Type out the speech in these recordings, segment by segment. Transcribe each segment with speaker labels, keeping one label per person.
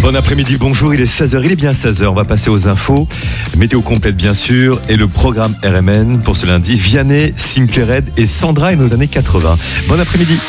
Speaker 1: Bon après-midi, bonjour, il est 16h, il est bien 16h, on va passer aux infos, météo complète bien sûr, et le programme RMN pour ce lundi, Vianney, Simply Red et Sandra et nos années 80. Bon après-midi.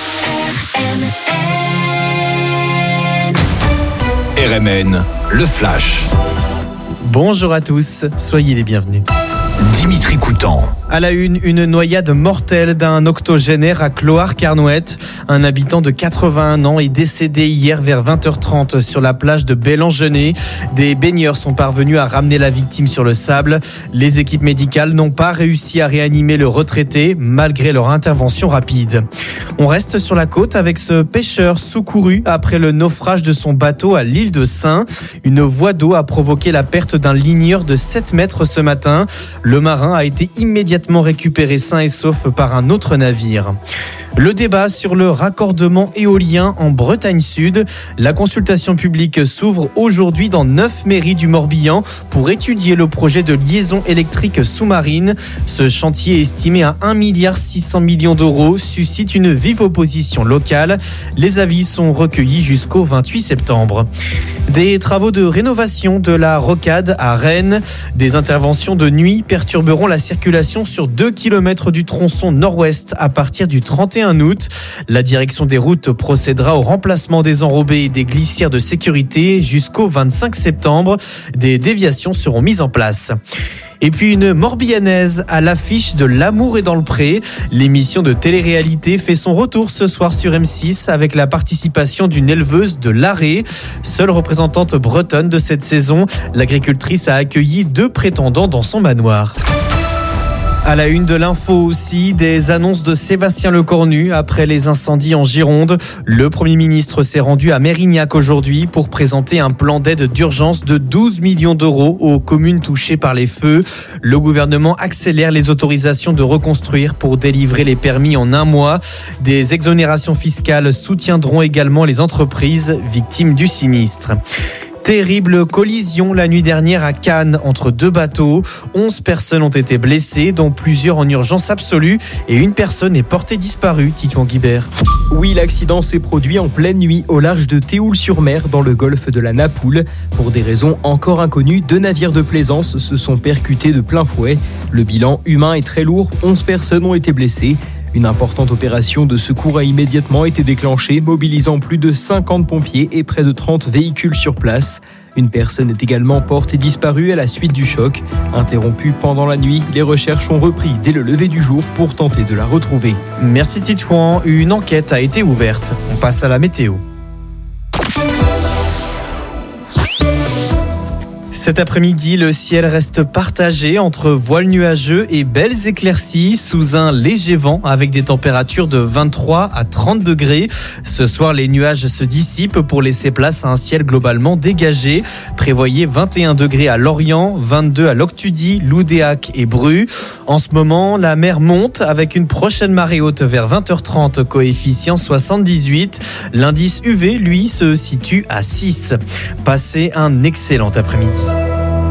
Speaker 2: RMN, le Flash.
Speaker 3: Bonjour à tous, soyez les bienvenus.
Speaker 2: Dimitri Coutan.
Speaker 3: À la une noyade mortelle d'un octogénaire à Clohars-Carnouët. Un habitant de 81 ans est décédé hier vers 20h30 sur la plage de Bellangenais. Des baigneurs sont parvenus à ramener la victime sur le sable. Les équipes médicales n'ont pas réussi à réanimer le retraité malgré leur intervention rapide. On reste sur la côte avec ce pêcheur secouru après le naufrage de son bateau à l'île de Saint. Une voie d'eau a provoqué la perte d'un ligneur de 7 mètres ce matin. Le marin a été immédiatement récupéré sain et sauf par un autre navire. Le débat sur le raccordement éolien en Bretagne Sud. La consultation publique s'ouvre aujourd'hui dans 9 mairies du Morbihan pour étudier le projet de liaison électrique sous-marine. Ce chantier estimé à 1,6 milliard d'euros suscite une vive opposition locale. Les avis sont recueillis jusqu'au 28 septembre. Des travaux de rénovation de la rocade à Rennes. Des interventions de nuit perturberont la circulation sur 2 km du tronçon nord-ouest à partir du 31 août. La direction des routes procédera au remplacement des enrobés et des glissières de sécurité jusqu'au 25 septembre. Des déviations seront mises en place. Et puis une Morbihanaise à l'affiche de L'amour est dans le pré. L'émission de télé-réalité fait son retour ce soir sur M6 avec la participation d'une éleveuse de l'Arrée. Seule représentante bretonne de cette saison, l'agricultrice a accueilli 2 prétendants dans son manoir. À la une de l'info aussi, des annonces de Sébastien Lecornu après les incendies en Gironde. Le Premier ministre s'est rendu à Mérignac aujourd'hui pour présenter un plan d'aide d'urgence de 12 millions d'euros aux communes touchées par les feux. Le gouvernement accélère les autorisations de reconstruire pour délivrer les permis en 1 mois. Des exonérations fiscales soutiendront également les entreprises victimes du sinistre. Terrible collision la nuit dernière à Cannes entre 2 bateaux. 11 personnes ont été blessées, dont plusieurs en urgence absolue, et une personne est portée disparue, Titouan Guibert.
Speaker 4: Oui, l'accident s'est produit en pleine nuit au large de Théoul-sur-Mer dans le golfe de la Napoule. Pour des raisons encore inconnues, 2 navires de plaisance se sont percutés de plein fouet. Le bilan humain est très lourd, 11 personnes ont été blessées. Une importante opération de secours a immédiatement été déclenchée, mobilisant plus de 50 pompiers et près de 30 véhicules sur place. Une personne est également portée disparue à la suite du choc. Interrompue pendant la nuit, les recherches ont repris dès le lever du jour pour tenter de la retrouver.
Speaker 3: Merci Titouan, une enquête a été ouverte. On passe à la météo. Cet après-midi, le ciel reste partagé entre voiles nuageux et belles éclaircies sous un léger vent avec des températures de 23 à 30 degrés. Ce soir, les nuages se dissipent pour laisser place à un ciel globalement dégagé. Prévoyez 21 degrés à Lorient, 22 à Loctudy, Loudéac et Bru. En ce moment, la mer monte avec une prochaine marée haute vers 20h30, coefficient 78. L'indice UV, lui, se situe à 6. Passez un excellent après-midi.